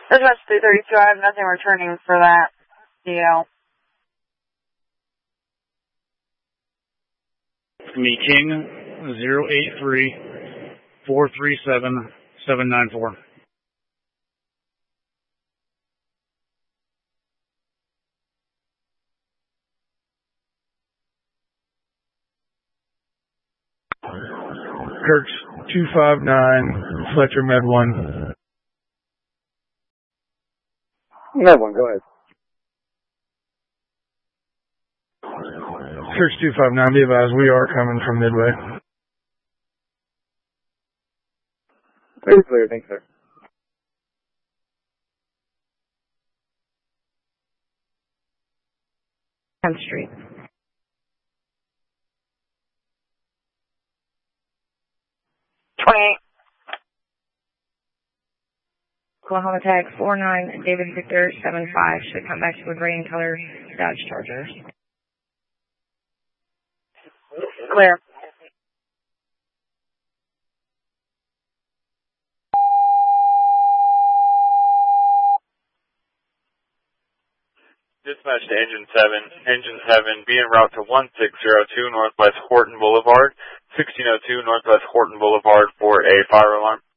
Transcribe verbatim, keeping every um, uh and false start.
Dispatch three thirty-two, I have nothing returning for that D L. Me King, zero eight three, four three seven, seven nine four. Kirk's two five nine, Fletcher Med one. Med one, go ahead. Kirk's two five nine, be advised, we are coming from Midway. Very clear, thanks, sir. tenth Street. twenty-eight. Oklahoma tag four nine, David Victor seven five, should come back to a gray and color Dodge Charger. Clear. Dispatch to Engine seven. Engine seven, be en route to one six zero two Northwest Horton Boulevard, sixteen oh two Northwest Horton Boulevard for a fire alarm.